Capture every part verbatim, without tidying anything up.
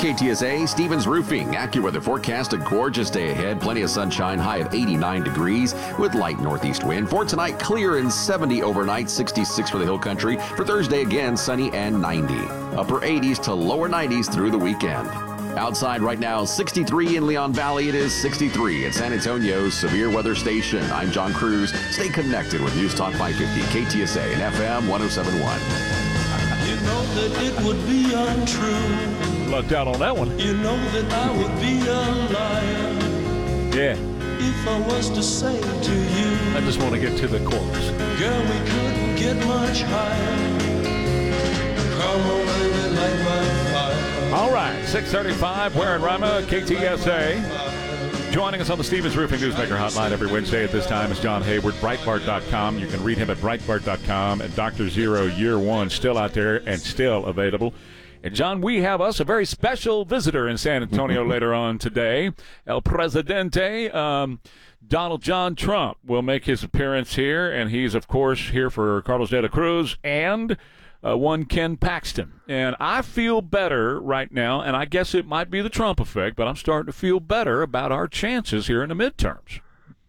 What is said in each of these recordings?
K T S A, Stevens Roofing. AccuWeather forecast a gorgeous day ahead. Plenty of sunshine, high of eighty-nine degrees with light northeast wind. For tonight, clear and seventy overnight, sixty-six for the hill country. For Thursday, again, sunny and ninety. Upper eighties to lower nineties through the weekend. Outside right now, sixty-three in Leon Valley. It is sixty-three at San Antonio's Severe Weather Station. I'm John Cruz. Stay connected with News Talk five fifty, K T S A, and F M one oh seven point one. You know that it would be untrue. Lucked out on that one. You know that I would be a liar. Yeah. If I was to say to you, I just want to get to the chorus. Girl, we couldn't get much higher. Come on, baby, light my fire. All right, six thirty-five, Ware and Rima, K T S A. Joining us on the Stevens Roofing Newsmaker Hotline every Wednesday at this time is John Hayward, Breitbart dot com. You can read him at Breitbart dot com. And Doctor Zero Year One, still out there and still available. And, John, we have us a very special visitor in San Antonio later on today. El Presidente, um, Donald John Trump, will make his appearance here. And he's, of course, here for Carlos de la Cruz and uh, one Ken Paxton. And I feel better right now, and I guess it might be the Trump effect, but I'm starting to feel better about our chances here in the midterms.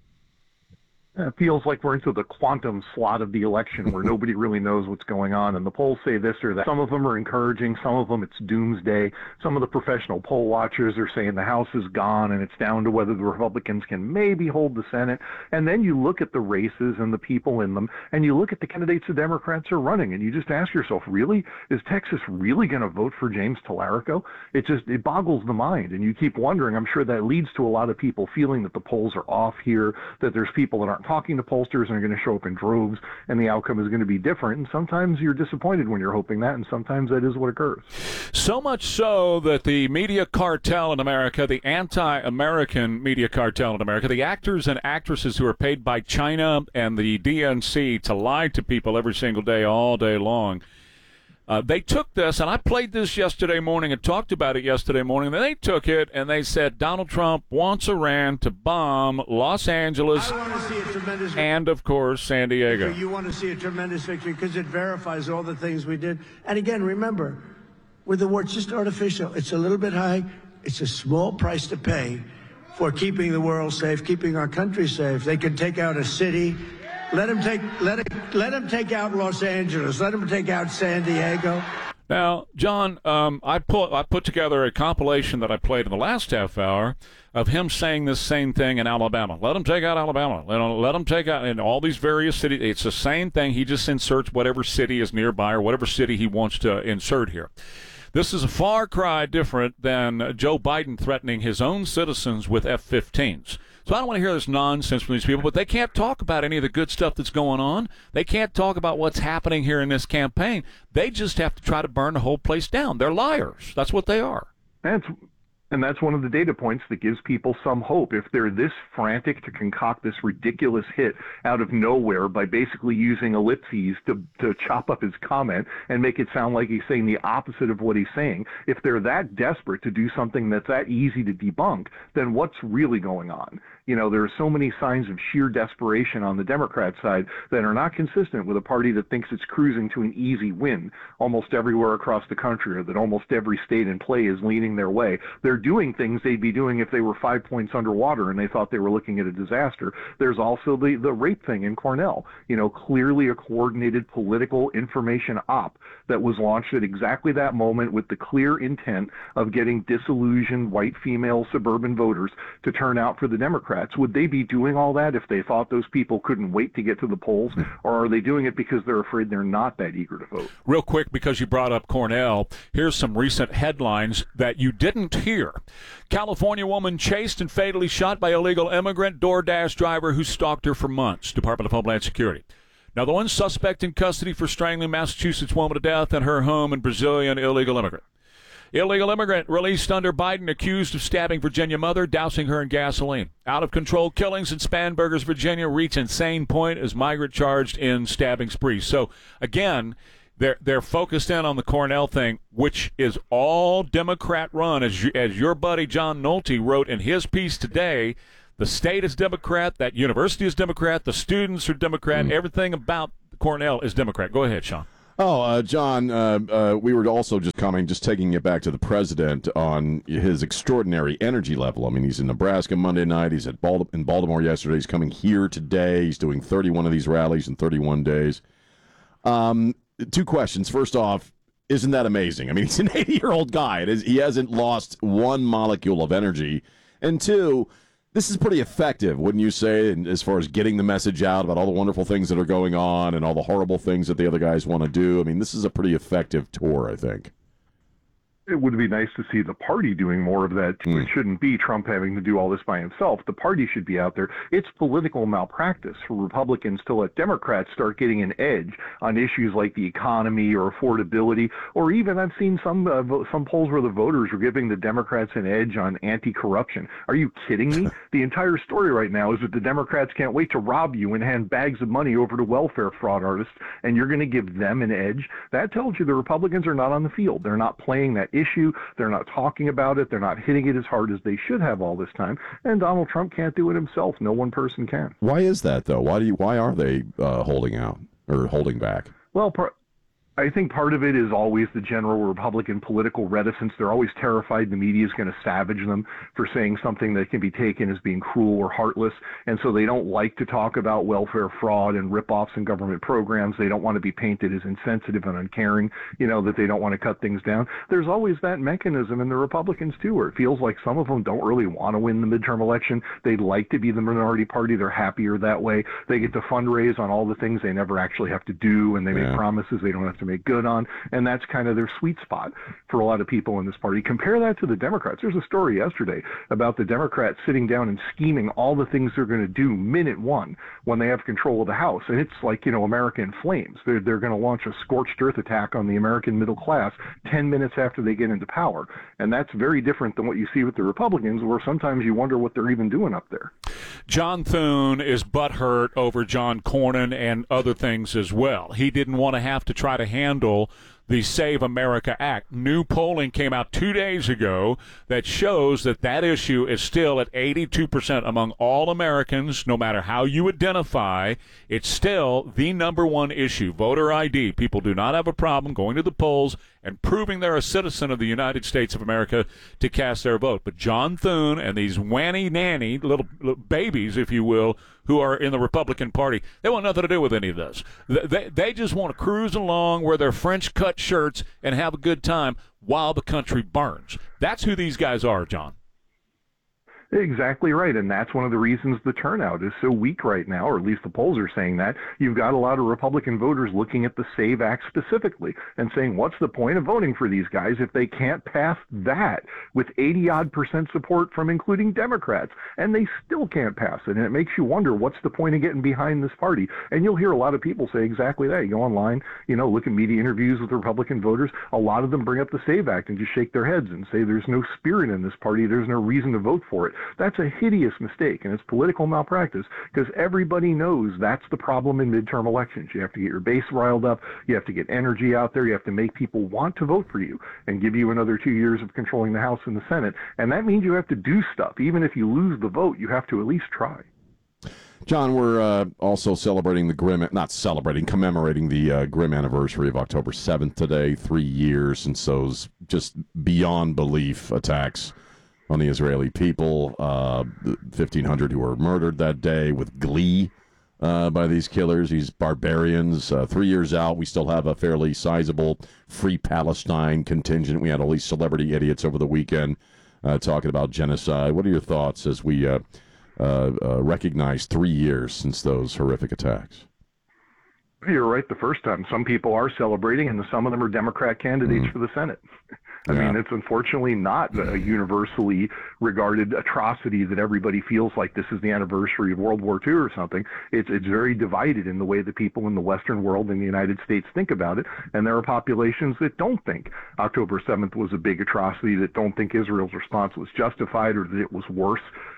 It feels like we're into the quantum slot of the election where nobody really knows what's going on, and the polls say this or that. Some of them are encouraging, some of them it's doomsday. Some of the professional poll watchers are saying the House is gone and it's down to whether the Republicans can maybe hold the Senate. And then you look at the races and the people in them, and you look at the candidates the Democrats are running, and you just ask yourself, really? Is Texas really going to vote for James Tallarico? It just, it boggles the mind, and you keep wondering. I'm sure that leads to a lot of people feeling that the polls are off here, that there's people that aren't talking to pollsters and are going to show up in droves, and the outcome is going to be different. And sometimes you're disappointed when you're hoping that, and sometimes that is what occurs. So much so that the media cartel in America, the anti-American media cartel in America, the actors and actresses who are paid by China and the D N C to lie to people every single day, all day long, Uh, they took this, and I played this yesterday morning and talked about it yesterday morning. They took it, and they said Donald Trump wants Iran to bomb Los Angeles I want to see a tremendous and, of course, San Diego. You want to see a tremendous victory because it verifies all the things we did. And again, remember, with the war, it's just artificial. It's a little bit high. It's a small price to pay for keeping the world safe, keeping our country safe. They can take out a city. Let him take let it let him take out Los Angeles. Let him take out San Diego. Now, John, um, I put I put together a compilation that I played in the last half hour of him saying this same thing in Alabama. Let him take out Alabama. Let him, let him take out in all these various cities. It's the same thing. He just inserts whatever city is nearby or whatever city he wants to insert here. This is a far cry different than Joe Biden threatening his own citizens with F fifteens. So I don't want to hear this nonsense from these people, but they can't talk about any of the good stuff that's going on. They can't talk about what's happening here in this campaign. They just have to try to burn the whole place down. They're liars. That's what they are. That's And that's one of the data points that gives people some hope. If they're this frantic to concoct this ridiculous hit out of nowhere by basically using ellipses to, to chop up his comment and make it sound like he's saying the opposite of what he's saying, if they're that desperate to do something that's that easy to debunk, then what's really going on? You know, there are so many signs of sheer desperation on the Democrat side that are not consistent with a party that thinks it's cruising to an easy win almost everywhere across the country, or that almost every state in play is leaning their way. They're doing things they'd be doing if they were five points underwater and they thought they were looking at a disaster. There's also the, the rape thing in Cornell, you know, clearly a coordinated political information op that was launched at exactly that moment with the clear intent of getting disillusioned white female suburban voters to turn out for the Democrats. Would they be doing all that if they thought those people couldn't wait to get to the polls, or are they doing it because they're afraid they're not that eager to vote? Real quick, because you brought up Cornell, here's some recent headlines that you didn't hear. California woman chased and fatally shot by illegal immigrant DoorDash driver who stalked her for months. Department of Homeland Security. Now, the one suspect in custody for strangling Massachusetts woman to death in her home and Brazilian illegal immigrant. Illegal immigrant released under Biden accused of stabbing Virginia mother, dousing her in gasoline. Out-of-control killings in Spanburgers, Virginia reach insane point as migrant charged in stabbing spree. So, again, they're they're focused in on the Cornell thing, which is all Democrat-run. As, you, as your buddy John Nolte wrote in his piece today, the state is Democrat, that university is Democrat, the students are Democrat, mm. everything about Cornell is Democrat. Go ahead, Sean. Oh, uh, John, uh, uh, we were also just commenting, just taking it back to the president on his extraordinary energy level. I mean, he's in Nebraska Monday night. He's at Bal- in Baltimore yesterday. He's coming here today. He's doing thirty-one of these rallies in thirty-one days. Um, two questions. First off, isn't that amazing? I mean, he's an eighty-year-old guy. It is, he hasn't lost one molecule of energy. And two, this is pretty effective, wouldn't you say, and as far as getting the message out about all the wonderful things that are going on and all the horrible things that the other guys want to do? I mean, this is a pretty effective tour, I think. It would be nice to see the party doing more of that. Too. Mm. It shouldn't be Trump having to do all this by himself. The party should be out there. It's political malpractice for Republicans to let Democrats start getting an edge on issues like the economy or affordability, or even I've seen some uh, vo- some polls where the voters are giving the Democrats an edge on anti-corruption. Are you kidding me? The entire story right now is that the Democrats can't wait to rob you and hand bags of money over to welfare fraud artists, and you're going to give them an edge? That tells you the Republicans are not on the field. They're not playing that issue. They're not talking about it. They're not hitting it as hard as they should have all this time. And Donald Trump can't do it himself. No one person can. Why is that, though? Why do you, why are they uh, holding out or holding back? Well, par- I think part of it is always the general Republican political reticence. They're always terrified the media is going to savage them for saying something that can be taken as being cruel or heartless. And so they don't like to talk about welfare fraud and ripoffs in government programs. They don't want to be painted as insensitive and uncaring, you know, that they don't want to cut things down. There's always that mechanism in the Republicans, too, where it feels like some of them don't really want to win the midterm election. They'd like to be the minority party. They're happier that way. They get to fundraise on all the things they never actually have to do, and they yeah. make promises they don't have to make good on, and that's kind of their sweet spot for a lot of people in this party. Compare that to the Democrats. There's a story yesterday about the Democrats sitting down and scheming all the things they're going to do minute one when they have control of the House, and it's like, you know, America in flames. They're, they're going to launch a scorched earth attack on the American middle class ten minutes after they get into power, and that's very different than what you see with the Republicans, where sometimes you wonder what they're even doing up there. John Thune is butthurt over John Cornyn and other things as well. He didn't want to have to try to handle the Save America Act. New polling came out two days ago that shows that that issue is still at eighty-two percent among all Americans, no matter how you identify. It's still the number one issue, voter I D. People do not have a problem going to the polls and proving they're a citizen of the United States of America to cast their vote. But John Thune and these whanny nanny little, little babies, if you will, who are in the Republican Party, they want nothing to do with any of this. They, they just want to cruise along, wear their French-cut shirts, and have a good time while the country burns. That's who these guys are, John. Exactly right, and that's one of the reasons the turnout is so weak right now, or at least the polls are saying that. You've got a lot of Republican voters looking at the SAVE Act specifically and saying, what's the point of voting for these guys if they can't pass that with eighty-odd percent support from including Democrats, and they still can't pass it, and it makes you wonder, what's the point of getting behind this party? And you'll hear a lot of people say exactly that. You go online, you know, look at media interviews with Republican voters, a lot of them bring up the SAVE Act and just shake their heads and say there's no spirit in this party, there's no reason to vote for it. That's a hideous mistake, and it's political malpractice, because everybody knows that's the problem in midterm elections. You have to get your base riled up, you have to get energy out there, you have to make people want to vote for you and give you another two years of controlling the House and the Senate, and that means you have to do stuff. Even if you lose the vote, you have to at least try. John, we're uh, also celebrating the grim, not celebrating, commemorating the uh, grim anniversary of October seventh today, three years since those just beyond belief attacks on the Israeli people, uh, fifteen hundred who were murdered that day with glee uh, by these killers, these barbarians. Uh, three years out, we still have a fairly sizable Free Palestine contingent. We had all these celebrity idiots over the weekend uh, talking about genocide. What are your thoughts as we uh, uh, uh, recognize three years since those horrific attacks? You're right the first time. Some people are celebrating, and some of them are Democrat candidates mm. for the Senate. I yeah. mean, it's unfortunately not a universally regarded atrocity that everybody feels like this is the anniversary of World War Two or something. It's it's very divided in the way that people in the Western world and the United States think about it, and there are populations that don't think October seventh was a big atrocity, that don't think Israel's response was justified or that it was worse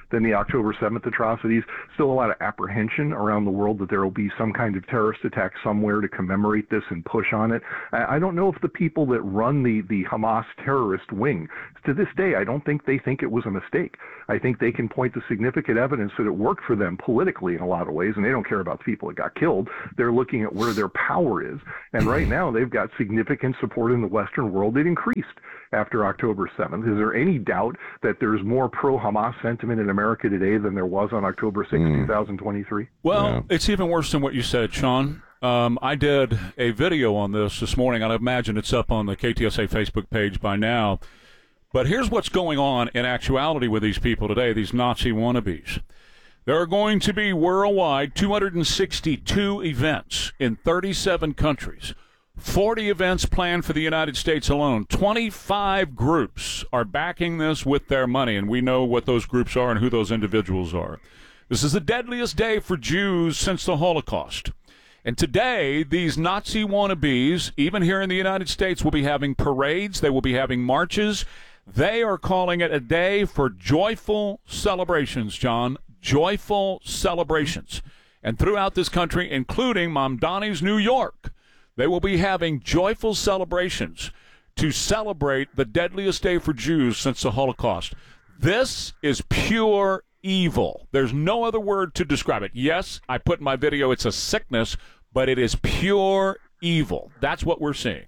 than the October seventh atrocities. Still a lot of apprehension around the world that there will be some kind of terrorist attack somewhere to commemorate this and push on it. I don't know if the people that run the, the Hamas terrorist wing, to this day, I don't think they think it was a mistake. I think they can point to significant evidence that it worked for them politically in a lot of ways, and they don't care about the people that got killed. They're looking at where their power is. And right now, they've got significant support in the Western world. It increased after October seventh. Is there any doubt that there's more pro-Hamas sentiment in America today than there was on October sixth, mm. two thousand twenty-three? Well, yeah. It's even worse than what you said, Sean. Um, I did a video on this this morning. I imagine it's up on the K T S A Facebook page by now. But here's what's going on in actuality with these people today, these Nazi wannabes. There are going to be worldwide two hundred sixty-two events in thirty-seven countries. forty events planned for the United States alone. twenty-five groups are backing this with their money, and we know what those groups are and who those individuals are. This is the deadliest day for Jews since the Holocaust. And today, these Nazi wannabes, even here in the United States, will be having parades. They will be having marches. They are calling it a day for joyful celebrations, John. Joyful celebrations. And throughout this country, including Mamdani's New York, they will be having joyful celebrations to celebrate the deadliest day for Jews since the Holocaust. This is pure evil. There's no other word to describe it. Yes, I put in my video it's a sickness, but it is pure evil. That's what we're seeing.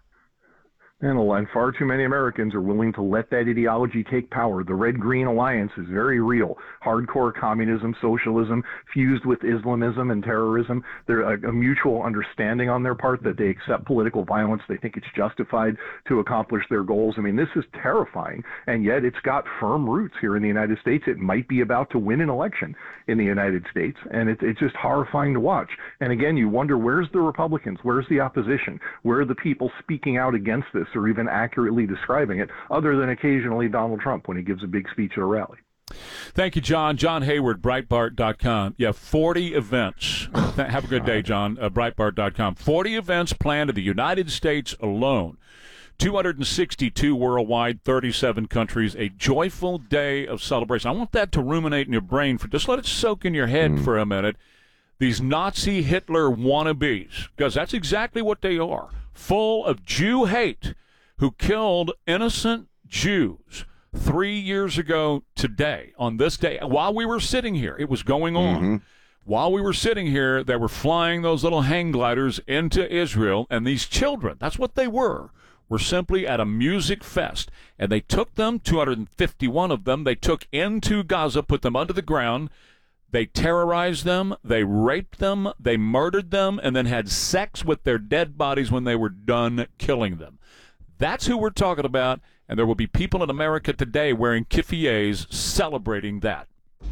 And far too many Americans are willing to let that ideology take power. The Red-Green Alliance is very real. Hardcore communism, socialism, fused with Islamism and terrorism. There's a, a mutual understanding on their part that they accept political violence. They think it's justified to accomplish their goals. I mean, this is terrifying, and yet it's got firm roots here in the United States. It might be about to win an election in the United States, and it, it's just horrifying to watch. And again, you wonder, where's the Republicans? Where's the opposition? Where are the people speaking out against this or even accurately describing it, other than occasionally Donald Trump when he gives a big speech at a rally? Thank you, John. John Hayward, Breitbart dot com. Yeah, forty events. Have a good day, John. Uh, Breitbart dot com. forty events planned in the United States alone. two hundred sixty-two worldwide, thirty-seven countries. A joyful day of celebration. I want that to ruminate in your brain. For just let it soak in your head mm. for a minute. These Nazi Hitler wannabes, because that's exactly what they are, full of Jew hate, who killed innocent Jews three years ago today, on this day, while we were sitting here. It was going on. Mm-hmm. While we were sitting here, they were flying those little hang gliders into Israel, and these children, that's what they were, were simply at a music fest. And they took them, two hundred fifty-one of them, they took into Gaza, put them under the ground. They terrorized them, they raped them, they murdered them, and then had sex with their dead bodies when they were done killing them. That's who we're talking about, and there will be people in America today wearing kiffiehs celebrating that.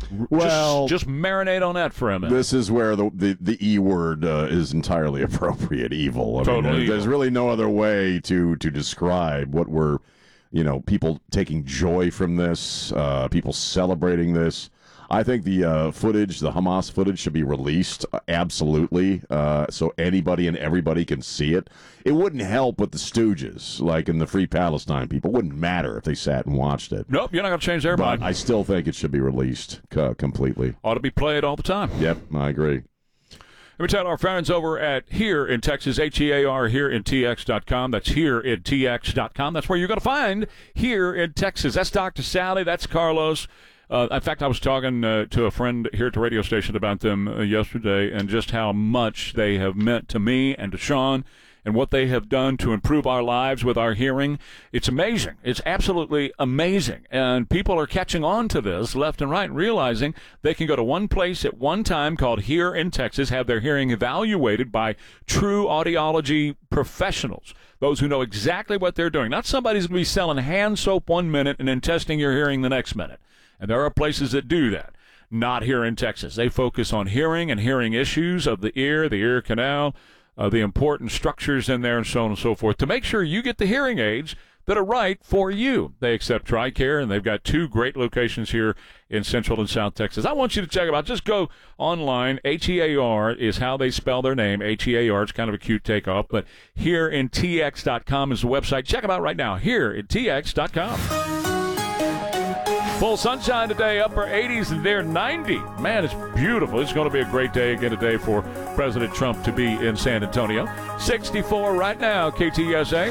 Well, just, just marinate on that for a minute. This is where the the, the E word uh, is entirely appropriate. Evil. I totally. mean, there's really no other way to to describe what we're, you know, people taking joy from this, uh, people celebrating this. I think the uh, footage, the Hamas footage, should be released, uh, absolutely, uh, so anybody and everybody can see it. It wouldn't help with the Stooges, like in the Free Palestine people. It wouldn't matter if they sat and watched it. Nope, you're not going to change their but mind. I still think it should be released uh, completely. Ought to be played all the time. Yep, I agree. Let me tell our friends over at Here in Texas, H E A R, here in T X dot com. That's here in T X dot com. That's where you're going to find Here in Texas. That's Doctor Sally. That's Carlos. Uh, in fact, I was talking uh, to a friend here at the radio station about them uh, yesterday and just how much they have meant to me and to Sean and what they have done to improve our lives with our hearing. It's amazing. It's absolutely amazing. And people are catching on to this left and right and realizing they can go to one place at one time called Here in Texas, have their hearing evaluated by true audiology professionals, those who know exactly what they're doing. Not somebody who's going to be selling hand soap one minute and then testing your hearing the next minute. And there are places that do that. Not here in Texas. They focus on hearing and hearing issues of the ear, the ear canal, uh, the important structures in there, and so on and so forth, to make sure you get the hearing aids that are right for you. They accept TRICARE, and they've got two great locations here in Central and South Texas. I want you to check them out. Just go online. H E A R is how they spell their name. H E A R. It's kind of a cute takeoff, but here in T X dot com is the website. Check them out right now. here in T X dot com. Full sunshine today, upper eighties and near ninety. Man, it's beautiful. It's going to be a great day again today for President Trump to be in San Antonio. sixty-four right now, K T S A.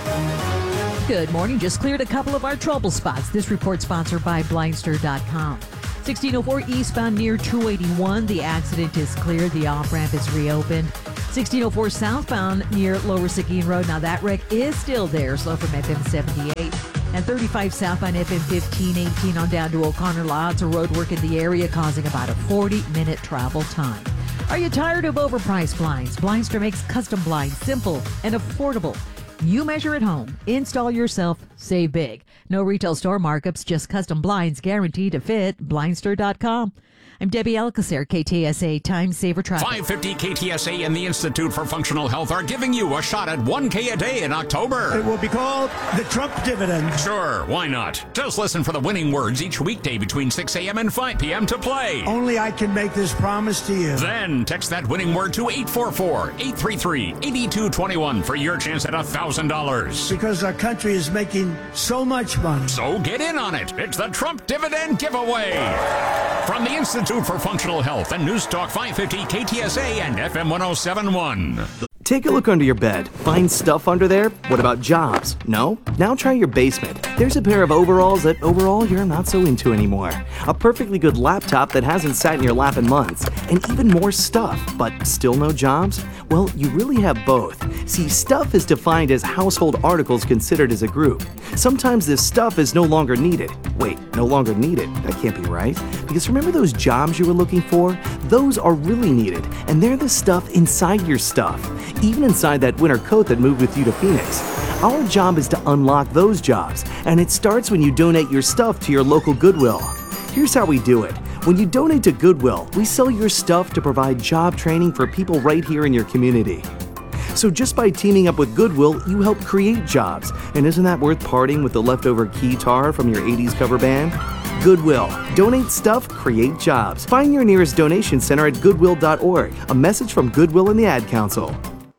Good morning. Just cleared a couple of our trouble spots. This report sponsored by Blindster dot com. sixteen oh four eastbound near two eighty-one. The accident is cleared. The off-ramp is reopened. sixteen oh four southbound near Lower Seguin Road. Now that wreck is still there, slow from F M seventy-eight. And thirty-five southbound F M fifteen eighteen on down to O'Connor. Lots of road work in the area causing about a forty-minute travel time. Are you tired of overpriced blinds? Blindster makes custom blinds simple and affordable. You measure at home, install yourself, save big. No retail store markups, just custom blinds guaranteed to fit. Blindster dot com. I'm Debbie Alcacer, K T S A Time Saver Traffic. five fifty K T S A and the Institute for Functional Health are giving you a shot at one K a day in October. It will be called the Trump dividend. Sure, why not? Just listen for the winning words each weekday between six a.m. and five p.m. to play. Only I can make this promise to you. Then text that winning word to eight four four, eight three three, eight two two one for your chance at one thousand dollars. Because our country is making so much money. So get in on it. It's the Trump Dividend Giveaway. From the Institute for Functional Health and News Talk five fifty K T S A and F M ten seventy-one. Take a look under your bed. Find stuff under there? What about jobs? No? Now try your basement. There's a pair of overalls that overall you're not so into anymore. A perfectly good laptop that hasn't sat in your lap in months. And even more stuff, but still no jobs? Well, you really have both. See, stuff is defined as household articles considered as a group. Sometimes this stuff is no longer needed. Wait, no longer needed? That can't be right. Because remember those jobs you were looking for? Those are really needed, and they're the stuff inside your stuff. Even inside that winter coat that moved with you to Phoenix. Our job is to unlock those jobs, and it starts when you donate your stuff to your local Goodwill. Here's how we do it. When you donate to Goodwill, we sell your stuff to provide job training for people right here in your community. So just by teaming up with Goodwill, you help create jobs. And isn't that worth parting with the leftover keytar from your eighties cover band? Goodwill. Donate stuff, create jobs. Find your nearest donation center at goodwill dot org. A message from Goodwill and the Ad Council.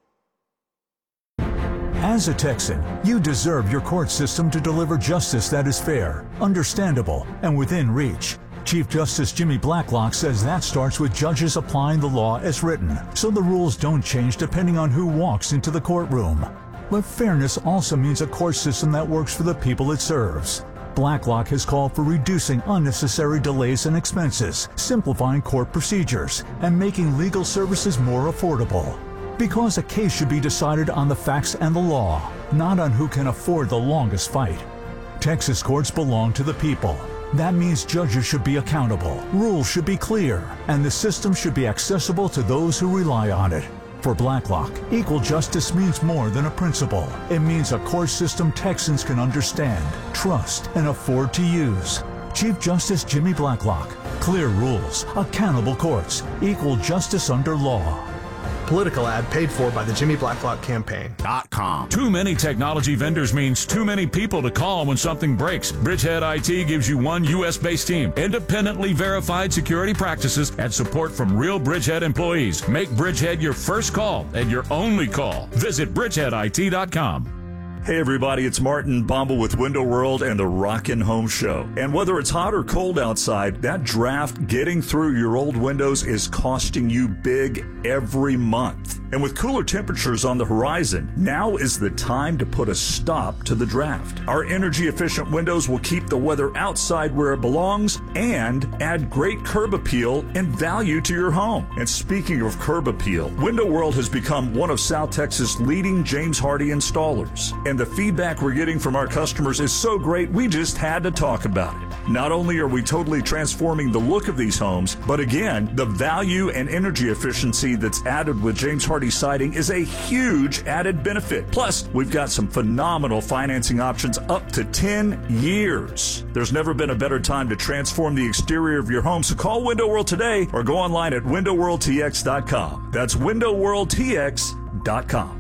As a Texan, you deserve your court system to deliver justice that is fair, understandable, and within reach. Chief Justice Jimmy Blacklock says that starts with judges applying the law as written, so the rules don't change depending on who walks into the courtroom. But fairness also means a court system that works for the people it serves. Blacklock has called for reducing unnecessary delays and expenses, simplifying court procedures, and making legal services more affordable. Because a case should be decided on the facts and the law, not on who can afford the longest fight. Texas courts belong to the people. That means judges should be accountable, rules should be clear, and the system should be accessible to those who rely on it. For Blacklock, equal justice means more than a principle. It means a court system Texans can understand, trust, and afford to use. Chief Justice Jimmy Blacklock. Clear rules, accountable courts, equal justice under law. Political ad paid for by the Jimmy Blacklock campaign. .com. Too many technology vendors means too many people to call when something breaks. Bridgehead I T gives you one U S-based team, independently verified security practices, and support from real Bridgehead employees. Make Bridgehead your first call and your only call. Visit bridgehead I T dot com. Hey everybody, it's Martin Bombal with Window World and the Rockin' Home Show. And whether it's hot or cold outside, that draft getting through your old windows is costing you big every month. And with cooler temperatures on the horizon, now is the time to put a stop to the draft. Our energy-efficient windows will keep the weather outside where it belongs and add great curb appeal and value to your home. And speaking of curb appeal, Window World has become one of South Texas' leading James Hardie installers. And the feedback we're getting from our customers is so great, we just had to talk about it. Not only are we totally transforming the look of these homes, but again, the value and energy efficiency that's added with James Hardie siding is a huge added benefit. Plus, we've got some phenomenal financing options up to ten years. There's never been a better time to transform the exterior of your home, so call Window World today or go online at window world t x dot com. That's window world t x dot com.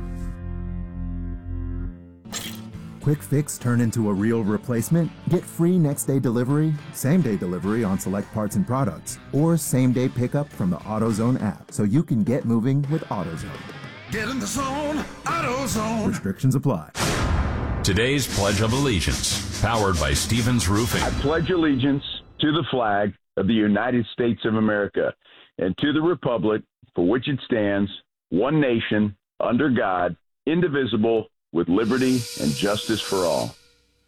Quick fix turn into a real replacement? Get free next day delivery, same day delivery on select parts and products, or same day pickup from the AutoZone app so you can get moving with AutoZone. Get in the zone, AutoZone. Restrictions apply. Today's Pledge of Allegiance, powered by Stevens Roofing. I pledge allegiance to the flag of the United States of America, and to the republic for which it stands, one nation, under God, indivisible, with liberty and justice for all.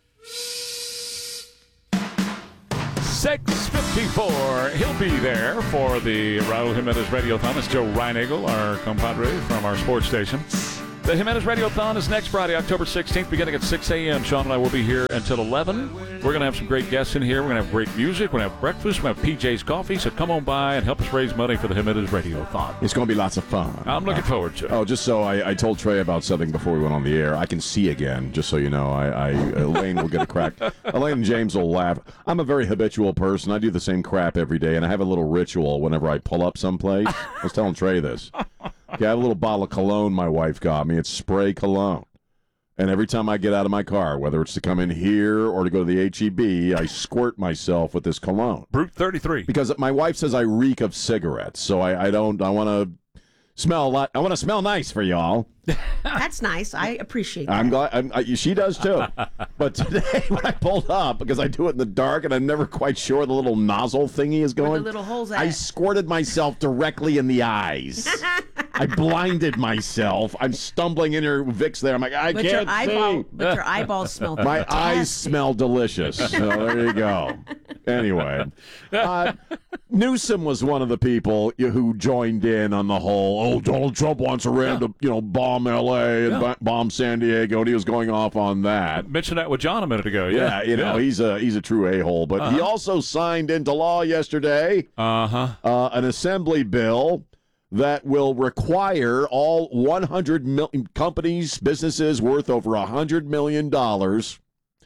six fifty-four. He'll be there for the Raul Jimenez Radiothon. It's Joe Reinagle, our compadre from our sports station. The Jimenez Radiothon is next Friday, October sixteenth, beginning at six a.m. Sean and I will be here until eleven. We're going to have some great guests in here. We're going to have great music. We're going to have breakfast. We're going to have P J's Coffee. So come on by and help us raise money for the Jimenez Radiothon. It's going to be lots of fun. I'm looking forward to it. Oh, just so I, I told Trey about something before we went on the air. I can see again, just so you know. I, I Elaine will get a crack. Elaine and James will laugh. I'm a very habitual person. I do the same crap every day, and I have a little ritual whenever I pull up someplace. I was telling Trey this. Okay, I have a little bottle of cologne my wife got me. It's spray cologne. And every time I get out of my car, whether it's to come in here or to go to the H E B, I squirt myself with this cologne. Brute thirty-three. Because my wife says I reek of cigarettes, so I, I don't. I want to smell a lot. I want to smell nice for y'all. That's nice. I appreciate that. I'm glad. I'm, I, she does too. But today, when I pulled up, because I do it in the dark and I'm never quite sure the little nozzle thingy is going, Where the little holes at? I squirted myself directly in the eyes. I blinded myself. I'm stumbling in her Vicks there. I'm like, I but can't your eyeball, see. But your eyeballs smell My fantastic. eyes smell delicious. So there you go. Anyway, uh, Newsom was one of the people who joined in on the whole, oh, Donald Trump wants Iran to, you know, bomb L A and Yeah. bomb San Diego, and he was going off on that. I mentioned that with John a minute ago. Yeah, Yeah, you know, Yeah. he's a he's a true a-hole. But he Uh-huh. also signed into law yesterday uh-huh. uh, an assembly bill that will require all one hundred million companies, businesses worth over one hundred million dollars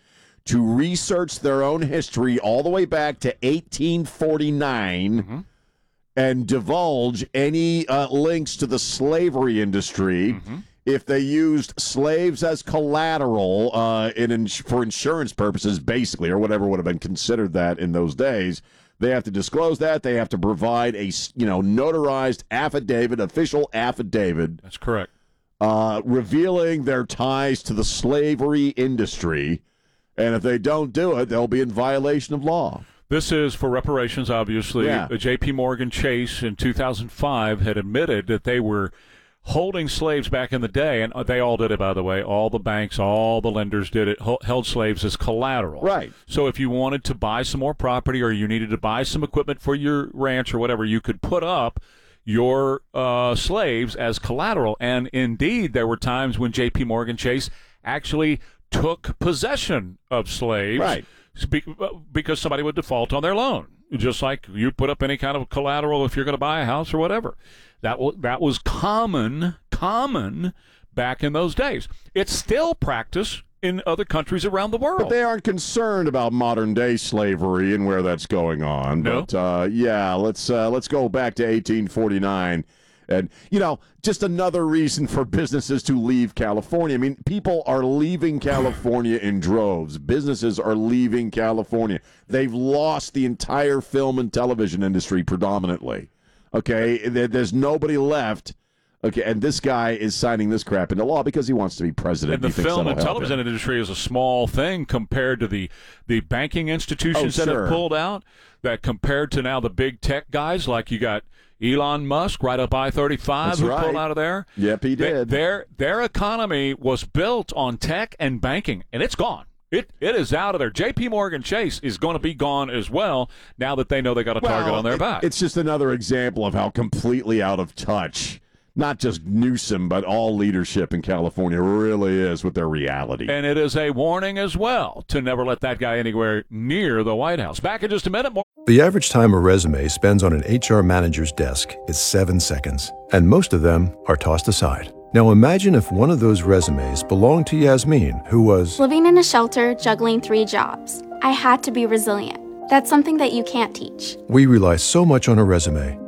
to research their own history all the way back to eighteen forty-nine Mm-hmm. and divulge any uh, links to the slavery industry. Mm-hmm. If they used slaves as collateral uh, in ins- for insurance purposes, basically, or whatever would have been considered that in those days, they have to disclose that. They have to provide a s- you know notarized affidavit, official affidavit. That's correct. Uh, revealing their ties to the slavery industry, and if they don't do it, they'll be in violation of law. This is for reparations, obviously. Yeah. Uh, J P. Morgan Chase in two thousand five had admitted that they were holding slaves back in the day, and they all did it, by the way. All the banks, all the lenders did it, ho- held slaves as collateral. Right. So if you wanted to buy some more property or you needed to buy some equipment for your ranch or whatever, you could put up your uh, slaves as collateral. And indeed, there were times when J P. Morgan Chase actually took possession of slaves. Right. Spe- because somebody would default on their loan, just like you put up any kind of collateral if you're going to buy a house or whatever. That was that was common, common back in those days. It's still practice in other countries around the world. But they aren't concerned about modern day slavery and where that's going on. No. But uh, yeah, let's uh, let's go back to eighteen forty-nine. And, you know, just another reason for businesses to leave California. I mean, people are leaving California in droves. Businesses are leaving California. They've lost the entire film and television industry predominantly. Okay? There- There's nobody left. Okay, and this guy is signing this crap into law because he wants to be president. And the He thinks film that'll and help television him. industry is a small thing compared to the, the banking institutions Oh, that sure. have pulled out, that compared to now the big tech guys, like you got Elon Musk right up I thirty-five That's who right. pulled out of there. Yep, he They- did. Their, their economy was built on tech and banking, and it's gone. It It is out of there. J P. Morgan Chase is going to be gone as well now that they know they got a target Well, on their it- back. It's just another example of how completely out of touch, not just Newsom, but all leadership in California really is with their reality. And it is a warning as well to never let that guy anywhere near the White House. Back in just a minute. More. The average time a resume spends on an H R manager's desk is seven seconds, and most of them are tossed aside. Now imagine if one of those resumes belonged to Yasmin, who was living in a shelter, juggling three jobs. I had to be resilient. That's something that you can't teach. We rely so much on a resume,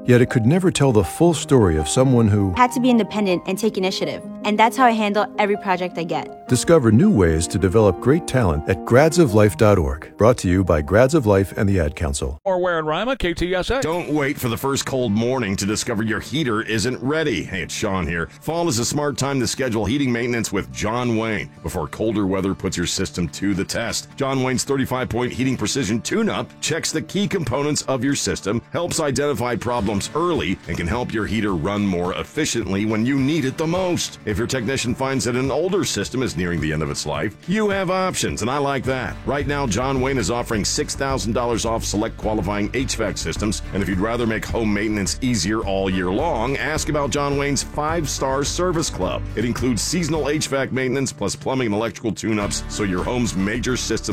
Yet it could never tell the full story of someone who had to be independent and take initiative. And that's how I handle every project I get. Discover new ways to develop great talent at grads of life dot org. Brought to you by Grads of Life and the Ad Council. Or Ware and Rima, K T S A. Don't wait for the first cold morning to discover your heater isn't ready. Hey, it's Sean here. Fall is a smart time to schedule heating maintenance with John Wayne before colder weather puts your system to the test. John Wayne's thirty-five point heating precision tune-up checks the key components of your system, helps identify problems early, and can help your heater run more efficiently when you need it the most. If your technician finds that an older system is nearing the end of its life, you have options, and I like that. Right now, John Wayne is offering six thousand dollars off select qualifying H V A C systems, and if you'd rather make home maintenance easier all year long, ask about John Wayne's five-star service club. It includes seasonal H V A C maintenance plus plumbing and electrical tune-ups, so your home's major system